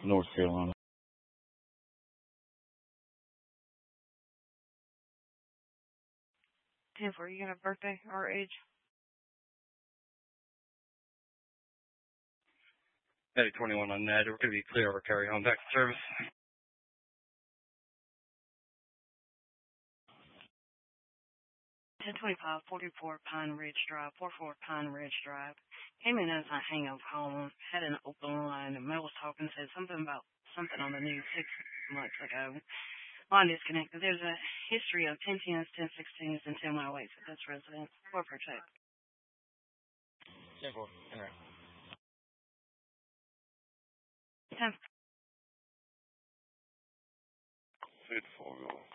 North Carolina. 10-4, you got a birthday or age? Hey, 21 on that. We're going to be clear over carry home back to service. 1025, 44 Pine Ridge Drive, 44 Pine Ridge Drive. Came in as I hang up home, had an open line, and Mel was talking, said something about something on the news 6 months ago. Line disconnected. There's a history of 1010s, 1016s, and 10-mile-8s at this residence. Or protect. 10-4, interact. 10. 10-4,